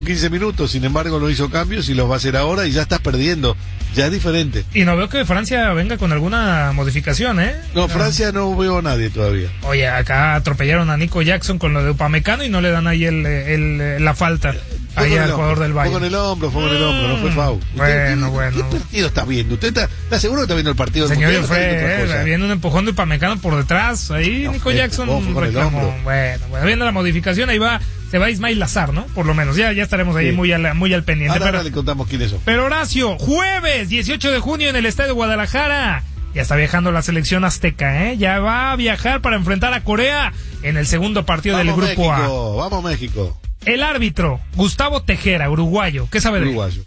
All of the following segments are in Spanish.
15 minutos, sin embargo no hizo cambios y los va a hacer ahora y ya estás perdiendo, ya es diferente. Y no veo que Francia venga con alguna modificación, ¿eh? No, Francia no veo a nadie todavía. Oye, acá atropellaron a Nico Jackson con lo de Upamecano y no le dan ahí la falta ahí al jugador del Bayern. Fue con el hombro, no fue foul. Bueno. ¿Qué partido está viendo? ¿Usted está seguro que está viendo el partido del Señor, Mundial? viendo un empujón de Upamecano por detrás, ahí no, Nico Jackson reclamó. Bueno, viendo la modificación, ahí va. Se va Ismail Lazar, ¿no? Por lo menos, ya estaremos ahí muy al pendiente. Ahora le contamos quiénes son. Pero Horacio, jueves 18 de junio en el Estadio Guadalajara. Ya está viajando la selección azteca, ¿eh? Ya va a viajar para enfrentar a Corea en el segundo partido del Grupo México, A. Vamos México. El árbitro, Gustavo Tejera, uruguayo. ¿Qué sabe de él? Uruguayo.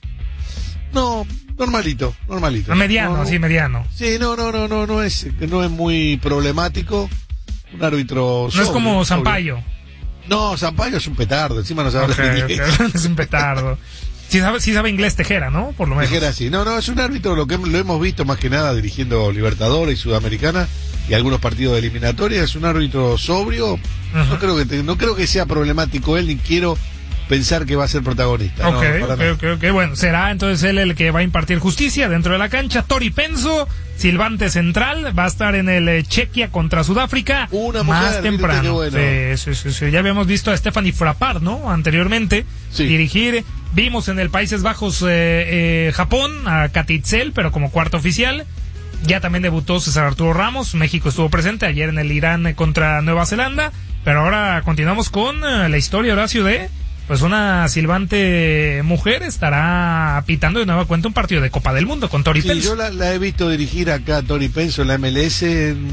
No, normalito. Mediano. Sí, no es muy problemático. Un árbitro no es como Sampaio. No, Sampaio es un petardo, encima no sabe inglés. Es un petardo. Sí sabe inglés Tejera, ¿no? Por lo menos. Tejera sí. No, es un árbitro, lo hemos visto más que nada dirigiendo Libertadores y Sudamericana y algunos partidos de eliminatoria. Es un árbitro sobrio. Uh-huh. No creo que sea problemático él, ni quiero pensar que va a ser protagonista. Ok. Bueno, será entonces él el que va a impartir justicia dentro de la cancha. Tori Penso, silbante central, va a estar en el Chequia contra Sudáfrica. Una mujer, más temprano. Bueno. Sí. Ya habíamos visto a Stephanie Frappart, ¿no? Anteriormente dirigir. Vimos en el Países Bajos Japón a Katitzel, pero como cuarto oficial. Ya también debutó César Arturo Ramos. México estuvo presente ayer en el Irán contra Nueva Zelanda. Pero ahora continuamos con la historia, Horacio, de pues una silbante mujer estará pitando de nueva cuenta un partido de Copa del Mundo con Tori Penso. Yo la he visto dirigir acá a Tori Penso en la MLS.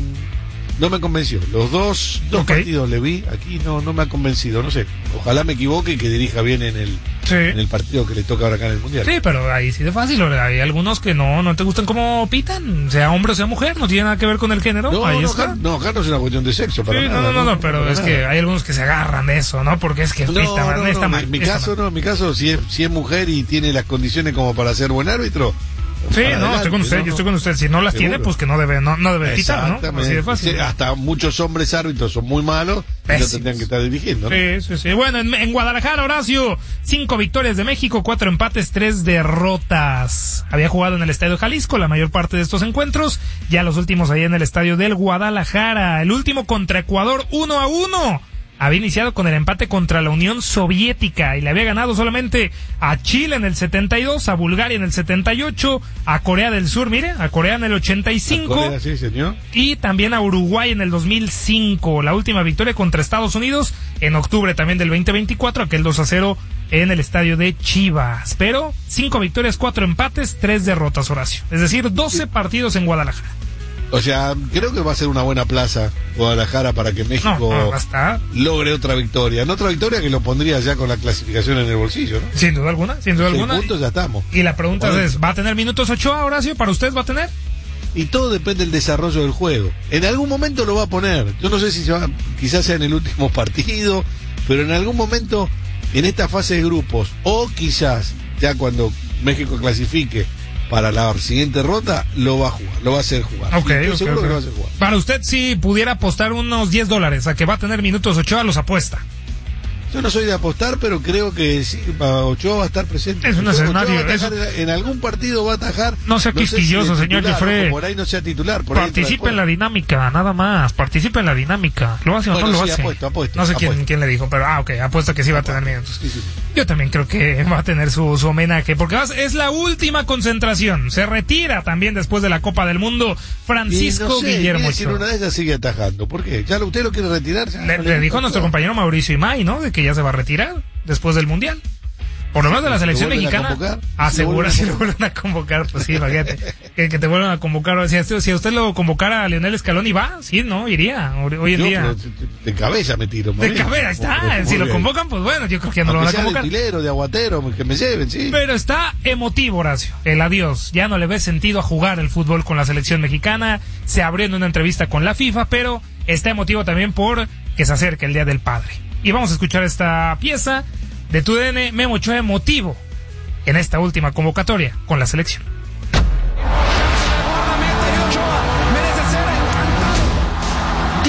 No me convenció. Los dos partidos le vi. Aquí no me ha convencido. No sé. Ojalá me equivoque y que dirija bien en el partido que le toca ahora acá en el Mundial. Sí, pero ahí sí de fácil. Hay algunos que no te gustan cómo pitan. Sea hombre o sea mujer. No tiene nada que ver con el género. Acá no es una cuestión de sexo. Para nada, no, pero es que hay algunos que se agarran de eso, ¿no? Porque es que pitan. Está mal. En mi caso, si es mujer y tiene las condiciones como para ser buen árbitro. Sí, estoy con usted, yo estoy con usted. Si no las tiene, pues que no debe pitar, ¿no? Así de fácil. Sí, hasta muchos hombres árbitros son muy malos y no tendrían que estar dirigiendo, ¿no? Sí. Bueno, en Guadalajara, Horacio, 5 victorias de México, 4 empates, 3 derrotas. Había jugado en el Estadio Jalisco la mayor parte de estos encuentros, ya los últimos ahí en el Estadio del Guadalajara. El último contra Ecuador, 1-1. Había iniciado con el empate contra la Unión Soviética y le había ganado solamente a Chile en el 72, a Bulgaria en el 78, a Corea del Sur, a Corea en el 85, Corea, sí, señor. Y también a Uruguay en el 2005. La última victoria contra Estados Unidos en octubre también del 2024, aquel 2-0 en el estadio de Chivas. Pero 5 victorias, 4 empates, 3 derrotas, Horacio. Es decir, 12 partidos en Guadalajara. O sea, creo que va a ser una buena plaza Guadalajara para que México logre otra victoria. Otra victoria que lo pondría ya con la clasificación en el bolsillo, ¿no? Sin duda alguna. 6 puntos ya estamos. Y la pregunta es, ¿va a tener minutos Ochoa, Horacio? ¿Para usted va a tener? Y todo depende del desarrollo del juego. En algún momento lo va a poner. Yo no sé si quizás sea en el último partido, pero en algún momento en esta fase de grupos, o quizás ya cuando México clasifique para la siguiente ronda, lo va a hacer jugar. Estoy seguro que lo va a hacer jugar. Para usted, si pudiera apostar unos $10 a que va a tener minutos Ochoa, los apuesta. Yo no soy de apostar, pero creo que sí, Ochoa va a estar presente. Es un escenario. En algún partido va a atajar. No sea quisquilloso, señor Jeffrey. Por ahí no sea titular. Participe en la dinámica, nada más. Participe en la dinámica. ¿Lo hace o no lo hace? Apuesto. No sé quién le dijo, pero apuesto que sí va a tener minutos. Sí. Yo también creo que va a tener su homenaje, porque es la última concentración. Se retira también después de la Copa del Mundo Francisco Guillermo Ochoa. Si una de ellas sigue atajando. ¿Por qué? ¿Ya usted lo quiere retirar? Le dijo a nuestro compañero Mauricio Imay, ¿no? De que ya se va a retirar después del Mundial. Por lo menos de la selección mexicana asegura si lo vuelven a convocar, pues sí, imagínate, que te vuelvan a convocar. Si a usted lo convocara a Lionel Scaloni, va, sí, no, iría hoy en día. De cabeza me tiro. De cabeza, está. Si lo convocan, pues bueno, yo creo que no lo van a convocar. De Tilero, de Aguatero, que me lleven, sí. Pero está emotivo, Horacio, el adiós. Ya no le ve sentido a jugar el fútbol con la selección mexicana. Se abrió en una entrevista con la FIFA, pero está emotivo también por que se acerque el Día del Padre. Y vamos a escuchar esta pieza de TUDN, Memo Ochoa emotivo en esta última convocatoria con la selección.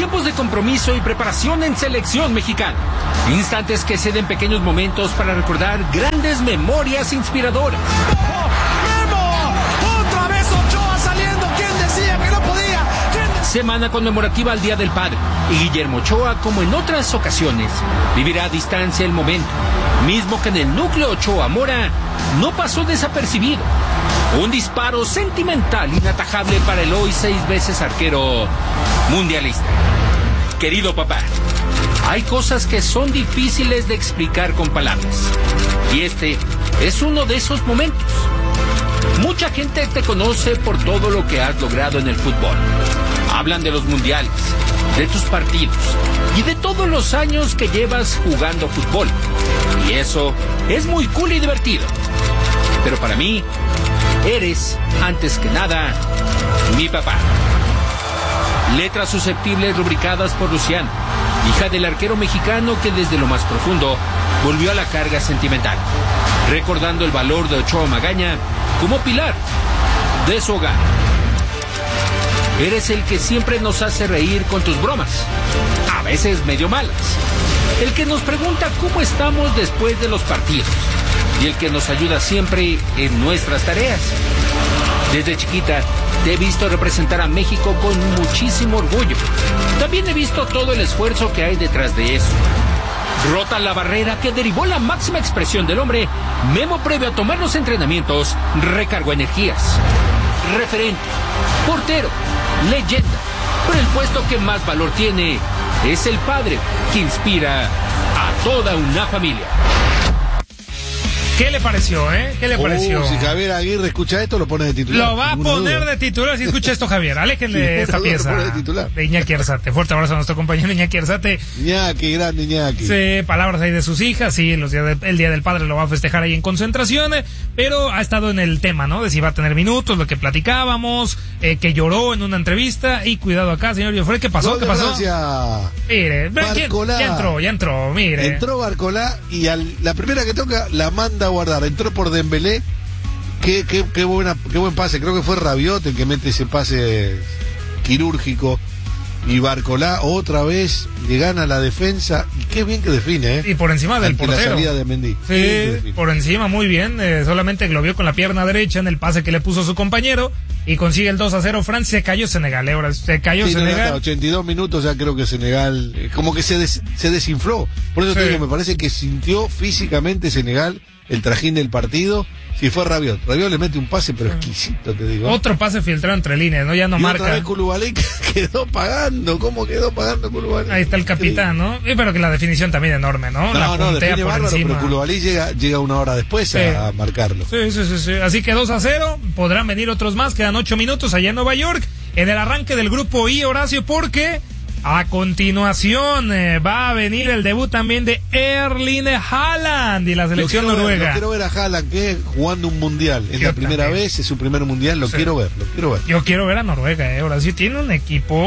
Tiempos de compromiso y preparación en selección mexicana. Instantes que ceden pequeños momentos para recordar grandes memorias inspiradoras. ¡Otra vez Ochoa saliendo! ¿Quién decía que no podía? Semana conmemorativa al Día del Padre. Y Guillermo Ochoa, como en otras ocasiones, vivirá a distancia el momento. Mismo que en el núcleo Ochoa Mora no pasó desapercibido. Un disparo sentimental inatajable para el hoy 6 veces arquero mundialista. Querido papá, hay cosas que son difíciles de explicar con palabras. Y este es uno de esos momentos. Mucha gente te conoce por todo lo que has logrado en el fútbol. Hablan de los mundiales, de tus partidos y de todos los años que llevas jugando fútbol. Y eso es muy cool y divertido. Pero para mí, eres, antes que nada, mi papá. Letras susceptibles rubricadas por Luciano, hija del arquero mexicano que desde lo más profundo volvió a la carga sentimental, recordando el valor de Ochoa Magaña como pilar de su hogar. Eres el que siempre nos hace reír con tus bromas, a veces medio malas. El que nos pregunta cómo estamos después de los partidos. Y el que nos ayuda siempre en nuestras tareas. Desde chiquita te he visto representar a México con muchísimo orgullo. También he visto todo el esfuerzo que hay detrás de eso. Rota la barrera que derivó la máxima expresión del hombre, Memo, previo a tomar los entrenamientos, recargó energías. Referente, portero, leyenda. Pero el puesto que más valor tiene es el padre, que inspira a toda una familia. ¿Qué le pareció, ¿Qué le pareció? Si Javier Aguirre escucha esto, lo pone de titular. Lo va a poner de titular si escucha esto, Javier. Aléjenle esta pieza de Iñaki Arzate. Fuerte abrazo a nuestro compañero Iñaki Arzate. Iñaki, grande Iñaki. Sí, palabras ahí de sus hijas. Sí, el Día del Padre lo va a festejar ahí en concentración. Pero ha estado en el tema, ¿no? De si va a tener minutos, lo que platicábamos, que lloró en una entrevista. Y cuidado acá, señor Joffre, ¿qué pasó? ¿Qué pasó? Mire, ya entró, mire. Entró Barcolá y la primera que toca la manda a guardar. Entró por Dembélé. Qué buen pase. Creo que fue Rabiot el que mete ese pase quirúrgico. Y Barcolá otra vez le gana la defensa. Y qué bien que define, Y por encima del portero. La salida de Mendy. Sí, por encima, muy bien. Solamente lo vio con la pierna derecha en el pase que le puso su compañero. Y consigue el 2-0. Francia. Se cayó Senegal, ahora se cayó Senegal. No, 82 minutos ya creo que Senegal como que se desinfló. Por eso te digo, me parece que sintió físicamente Senegal el trajín del partido. Si fue Rabiot le mete un pase pero exquisito, te digo. Otro pase filtrado entre líneas, ¿no? Ya no marca. Otra vez Koulibaly quedó pagando. ¿Cómo quedó pagando Koulibaly? Ahí está el capitán, ¿no? Pero que la definición también enorme, ¿no? La puntea por bárbaro, encima. Pero Koulibaly llega una hora después a marcarlo. Sí. Así que 2-0. Podrán venir otros más. Quedan 8 minutos allá en Nueva York. En el arranque del grupo I, Horacio, porque a continuación va a venir el debut también de Erling Haaland y la selección noruega. Quiero ver a Haaland que jugando un mundial. Es la primera vez, es su primer mundial, lo quiero ver. Yo quiero ver a Noruega, ahora sí tiene un equipo,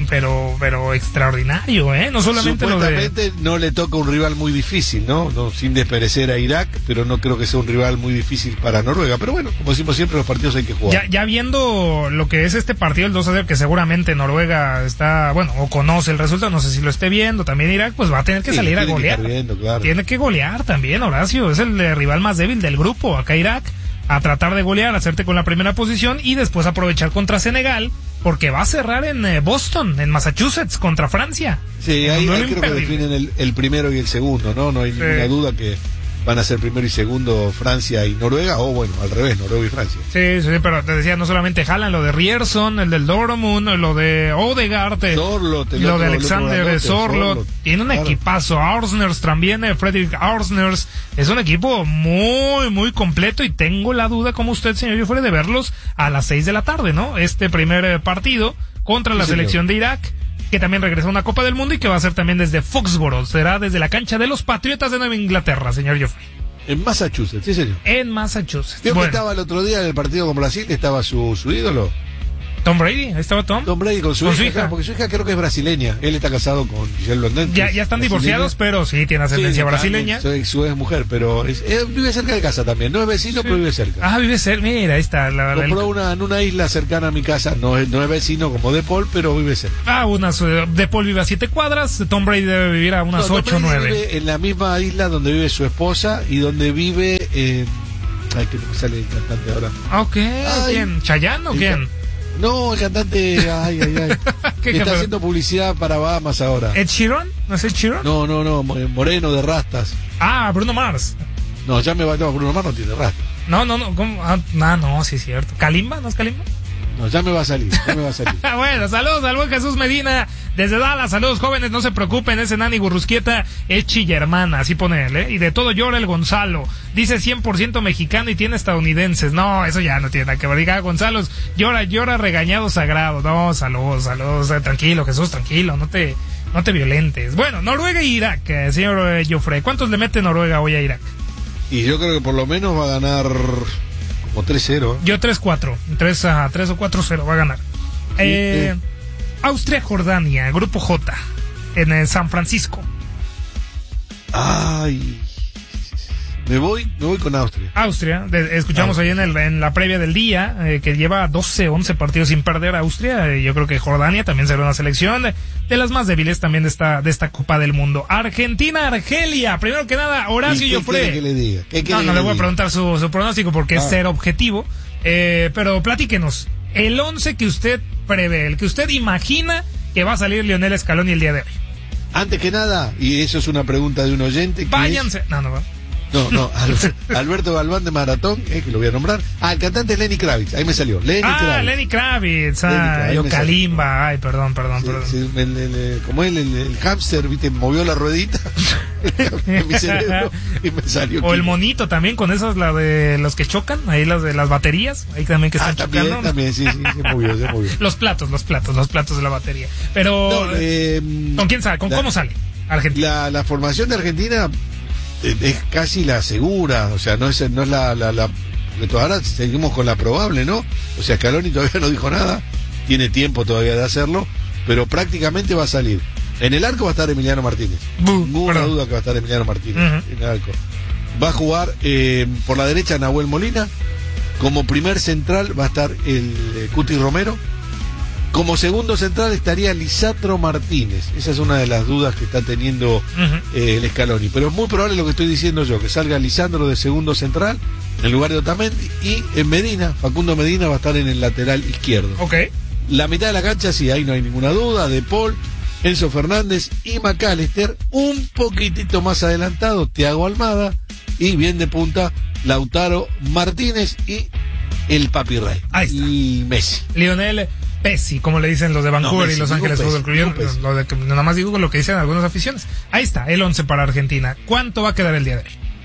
pero extraordinario, No solamente supuestamente no le toca un rival muy difícil, ¿no? Sin desperecer a Irak, pero no creo que sea un rival muy difícil para Noruega. Pero bueno, como decimos siempre, los partidos hay que jugar. Ya viendo lo que es este partido, el 2-0, que seguramente Noruega está, o conoce el resultado, no sé si lo esté viendo, también Irak, pues va a tener que salir a golear. Claro. Tiene que golear también, Horacio, es el rival más débil del grupo, acá Irak, a tratar de golear, hacerte con la primera posición y después aprovechar contra Senegal, porque va a cerrar en Boston, en Massachusetts, contra Francia. Sí, ahí creo que definen el primero y el segundo, ¿no? hay ninguna duda que van a ser primero y segundo Francia y Noruega, o al revés, Noruega y Francia. Sí, pero te decía, no solamente Haaland, lo de Rierson, el del Dortmund, lo de Odegaard, lo de Alexander Sorloth, tiene un equipazo. Arsners también, Fredrik Arsners, es un equipo muy, muy completo y tengo la duda, como usted, señor Joffre, de verlos a las 6 de la tarde, ¿no? Este primer partido contra la selección de Irak, que también regresa a una Copa del Mundo y que va a ser también desde Foxborough. Será desde la cancha de los Patriotas de Nueva Inglaterra, señor Joffre. En Massachusetts, sí señor. En Massachusetts. Creo que estaba el otro día en el partido con Brasil, estaba su ídolo. Tom Brady, ahí estaba Tom. Tom Brady con su hija, porque su hija creo que es brasileña. Él está casado con Giselle Blondin. Ya están divorciados, pero sí tiene ascendencia brasileña. Su ex mujer, pero vive cerca de casa también. No es vecino, pero vive cerca. Ah, vive cerca. Mira, ahí está. Compró en una isla cercana a mi casa. No es vecino como De Paul, pero vive cerca. De Paul vive a 7 cuadras. Tom Brady debe vivir a unas 8 o 9. Vive en la misma isla donde vive su esposa y donde vive. Ay, que no me sale el cantante ahora. Ok, ¿quién? ¿Chayanne o quién? No, el cantante, que está haciendo publicidad para Bahamas ahora. ¿Ed Sheeran? ¿No es Ed Sheeran? No, moreno de rastas. Ah, Bruno Mars. No, Bruno Mars no tiene rastas. No, ¿cómo? No, sí es cierto. ¿Kalimba? ¿No es Kalimba? No, ya me va a salir. Bueno, saludos al buen Jesús Medina desde Dallas. Saludos, jóvenes, no se preocupen, ese Nani Gurrusquieta es chilla hermana, así pone él, ¿eh? Y de todo llora el Gonzalo. Dice 100% mexicano y tiene estadounidenses. No, eso ya no tiene nada que ver. Diga, Gonzalo, llora regañado sagrado. No, saludos, tranquilo, Jesús, tranquilo, no te violentes. Bueno, Noruega y Irak, señor Joffre. ¿Cuántos le mete Noruega hoy a Irak? Y yo creo que por lo menos va a ganar como 3-0. Yo 3-4. 3 o 4-0 va a ganar. Austria-Jordania, Grupo J, en San Francisco. Ay, me voy con Austria. Escuchamos ahí en la previa del día que lleva 11 partidos sin perder a Austria. Yo creo que Jordania también será una selección de las más débiles también de esta Copa del Mundo. Argentina-Argelia. Primero que nada, Horacio Joffre. ¿Qué quiere que le diga? No le voy a preguntar su pronóstico porque es ser objetivo. Pero platíquenos. El 11 que usted prevé, el que usted imagina que va a salir Lionel Scaloni el día de hoy. Antes que nada, y eso es una pregunta de un oyente. Váyanse. No, Alberto Galván de Maratón, que lo voy a nombrar. El cantante es Lenny Kravitz, ahí me salió. Lenny Kravitz. Yo Kalimba. Ay, perdón. Sí, como el hámster, viste, movió la ruedita en mi cerebro y me salió. O el monito también, con esas, la de los que chocan, ahí las de las baterías, ahí también que están chocando. También, sí, se movió. Los platos de la batería. Pero, ¿con quién sale? ¿Cómo sale Argentina? La formación de Argentina es casi la segura, o sea, no es la porque ahora seguimos con la probable, ¿no? O sea, Scaloni todavía no dijo nada, tiene tiempo todavía de hacerlo, pero prácticamente va a salir. En el arco va a estar Emiliano Martínez. Ninguna duda que va a estar Emiliano Martínez en el arco. Va a jugar por la derecha Nahuel Molina, como primer central va a estar el Cuti Romero. Como segundo central estaría Lisandro Martínez. Esa es una de las dudas que está teniendo el Scaloni. Pero es muy probable lo que estoy diciendo yo, que salga Lisandro de segundo central en lugar de Otamendi, y en Facundo Medina va a estar en el lateral izquierdo. Okay. La mitad de la cancha, sí, ahí no hay ninguna duda, De Paul, Enzo Fernández y McAllister. Un poquitito más adelantado, Thiago Almada, y bien de punta, Lautaro Martínez y el Papi Rey. Ahí está. Y Messi. Lionel Pessi, como le dicen los de Vancouver y Los Ángeles Fútbol Club. Nada más digo lo que dicen algunas aficiones. Ahí está, el 11 para Argentina. ¿Cuánto va a quedar el día de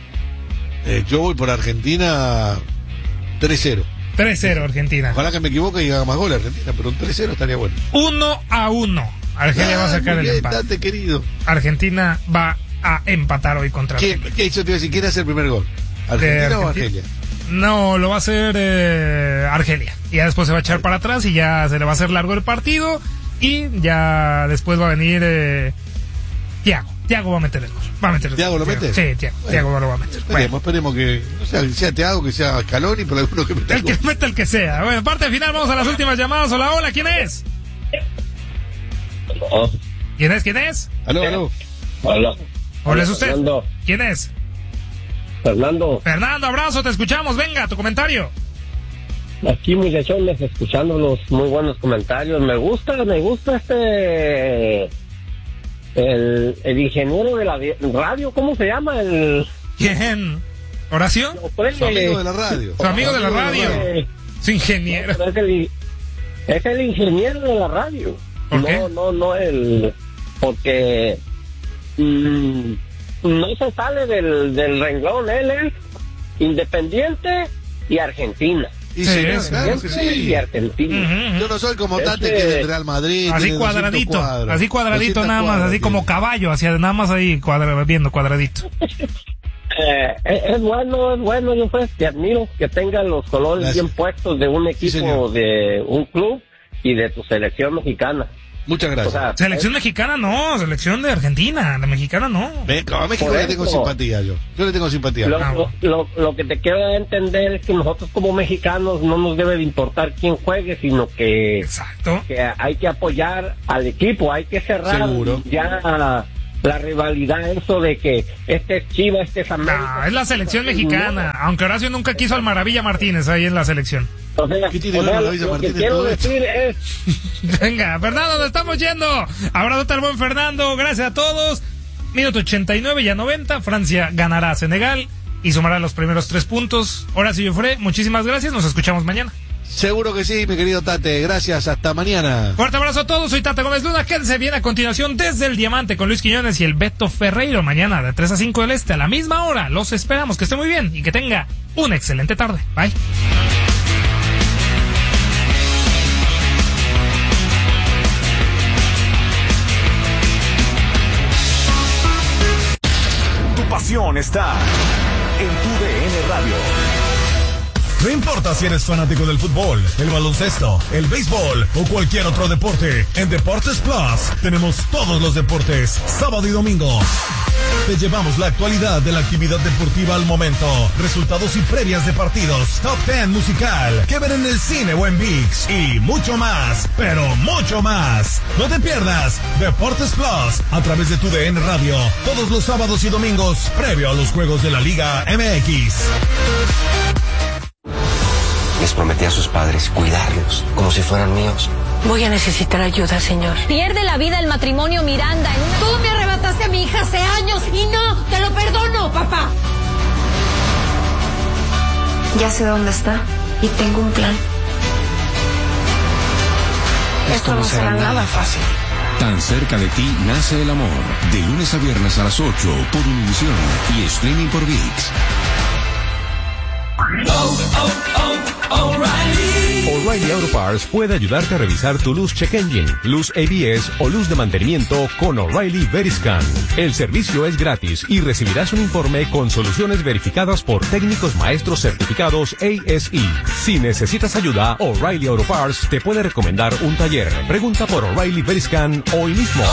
hoy? Yo voy por Argentina 3-0. 3-0 Argentina. Ojalá que me equivoque y haga más goles Argentina, pero un 3-0 estaría bueno. 1-1. Argelia va a sacar el empate. Querido. Argentina va a empatar hoy contra Argelia. ¿Qué hizo? Te iba a decir, ¿quién hace el primer gol? ¿Argentina o Argelia? No, lo va a hacer Argelia. Y ya después se va a echar para atrás y ya se le va a hacer largo el partido. Y ya después va a venir Thiago. Thiago va a meter el gol. ¿Thiago lo mete? Sí, Thiago lo va a meter. Esperemos que no sea Thiago, que sea Scaloni, pero alguno que meta el que meta el que sea. Bueno, parte final, vamos a las últimas llamadas. Hola, ¿quién es? ¿Quién es? Aló. Hola, ¿es usted? Fernando. ¿Quién es? Fernando, abrazo, te escuchamos, venga, tu comentario. Aquí muchachones, escuchando los muy buenos comentarios. Me gusta el ingeniero de la radio, ¿cómo se llama? ¿Quién? ¿Horacio? Su amigo de la radio. Su amigo de la radio. Su ingeniero. Es el ingeniero de la radio. ¿Por qué? No porque no se sale del renglón. Él es Independiente y Argentina. Y claro que sí. Y Argentina. Yo no soy como Tate, que es del Real Madrid. Así cuadradito nada más, así como caballo, hacia nada más ahí viendo cuadradito. Es bueno, yo pues te admiro que tenga los colores bien puestos de un equipo, de un club, y de tu selección mexicana. Muchas gracias. O sea, Selección mexicana no, selección de Argentina, la mexicana no. A México le tengo simpatía yo le tengo simpatía. Lo que te quiero entender es que nosotros como mexicanos no nos debe de importar quién juegue, sino que, exacto, que hay que apoyar al equipo, hay que cerrar seguro ya la rivalidad, eso de que este es Chivas, este es América. No, es la selección mexicana, aunque Horacio nunca quiso al Maravilla Martínez ahí en la selección. O sea, ¿Qué tiene Maravilla lo Martínez que quiero todo esto? decir es... Venga, Fernando, nos estamos yendo. Abrazo al buen Fernando, gracias a todos. Minuto 89 y a 90, Francia ganará a Senegal y sumará los primeros 3 puntos. Horacio Jofré, muchísimas gracias, nos escuchamos mañana. Seguro que sí, mi querido Tate, gracias, hasta mañana. Fuerte abrazo a todos, soy Tate Gómez Luna, quédense bien a continuación desde el Diamante con Luis Quiñones y el Beto Ferreiro, mañana de 3 a 5 del Este, a la misma hora, los esperamos, que esté muy bien y que tenga una excelente tarde, bye. Tu pasión está en tu DN Radio. No importa si eres fanático del fútbol, el baloncesto, el béisbol o cualquier otro deporte, en Deportes Plus tenemos todos los deportes, sábado y domingo. Te llevamos la actualidad de la actividad deportiva al momento, resultados y previas de partidos, top 10 musical, que ver en el cine o en ViX y mucho más, pero mucho más. No te pierdas Deportes Plus a través de tu DN Radio, todos los sábados y domingos, previo a los juegos de la Liga MX. Les prometí a sus padres cuidarlos como si fueran míos. Voy a necesitar ayuda, señor. Pierde la vida el matrimonio Miranda. Tú me arrebataste a mi hija hace años y no, te lo perdono, papá. Ya sé dónde está y tengo un plan. Esto no será nada fácil. Tan cerca de ti nace el amor. De lunes a viernes a las 8 por Univisión y streaming por ViX. O'Reilly Auto Parts puede ayudarte a revisar tu luz check engine, luz ABS o luz de mantenimiento con O'Reilly Veriscan. El servicio es gratis y recibirás un informe con soluciones verificadas por técnicos maestros certificados ASE. Si necesitas ayuda, O'Reilly Auto Parts te puede recomendar un taller. Pregunta por O'Reilly Veriscan hoy mismo.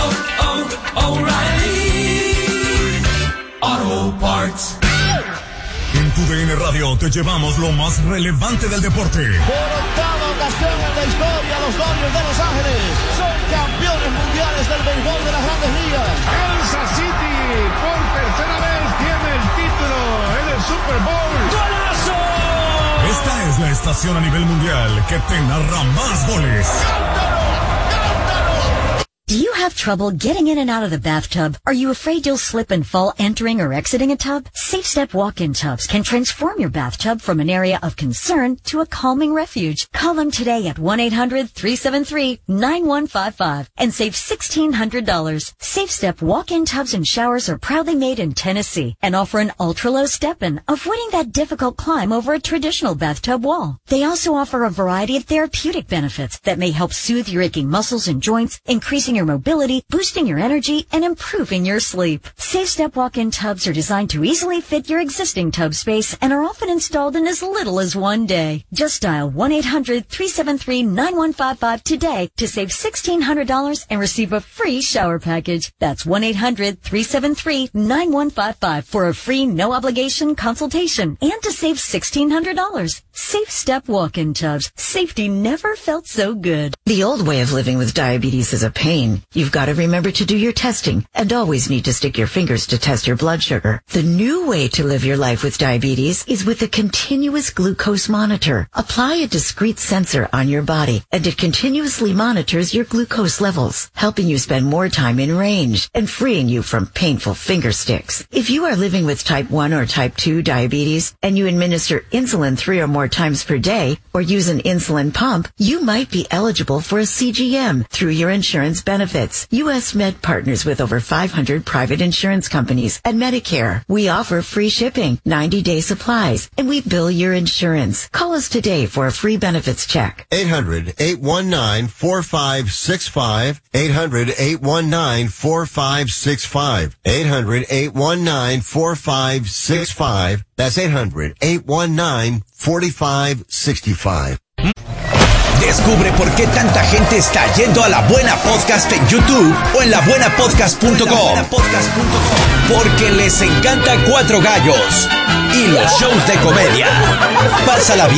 O'Reilly Auto Parts. En tu DN Radio te llevamos lo más relevante del deporte. Por octava ocasión en la historia, los Dodgers de Los Ángeles son campeones mundiales del béisbol de las Grandes Ligas. Kansas City por tercera vez tiene el título en el Super Bowl. ¡Golazo! Esta es la estación a nivel mundial que te narra más goles. Do you have trouble getting in and out of the bathtub? Are you afraid you'll slip and fall entering or exiting a tub? Safe Step walk-in tubs can transform your bathtub from an area of concern to a calming refuge. Call them today at 1-800-373-9155 and save $1,600. Safe Step walk-in tubs and showers are proudly made in Tennessee and offer an ultra-low step-in, avoiding that difficult climb over a traditional bathtub wall. They also offer a variety of therapeutic benefits that may help soothe your aching muscles and joints, increasing your mobility, boosting your energy, and improving your sleep. Safe Step walk-in tubs are designed to easily fit your existing tub space and are often installed in as little as one day. Just dial 1-800-373-9155 today to save $1,600 and receive a free shower package. That's 1-800-373-9155 for a free no-obligation consultation and to save $1,600. Safe Step walk-in tubs. Safety never felt so good. The old way of living with diabetes is a pain. You've got to remember to do your testing and always need to stick your fingers to test your blood sugar. The new way to live your life with diabetes is with a continuous glucose monitor. Apply a discrete sensor on your body and it continuously monitors your glucose levels, helping you spend more time in range and freeing you from painful finger sticks. If you are living with type 1 or type 2 diabetes and you administer insulin 3 or more times per day or use an insulin pump, you might be eligible for a CGM through your insurance benefits. U.S. Med partners with over 500 private insurance companies and Medicare. We offer free shipping, 90-day supplies, and we bill your insurance. Call us today for a free benefits check. 800-819-4565. 800-819-4565. 800-819-4565. That's 800-819-4565. Descubre por qué tanta gente está yendo a La Buena Podcast en YouTube o en labuenapodcast.com. Porque les encanta Cuatro Gallos y los shows de comedia. Pásala bien